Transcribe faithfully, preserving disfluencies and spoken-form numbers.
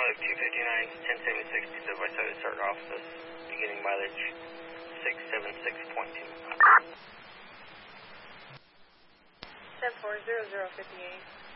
Log two fifty-nine, ten seventy-six, to the west side of start office, beginning mileage six seven six point two. ten four zero zero fifty-eight.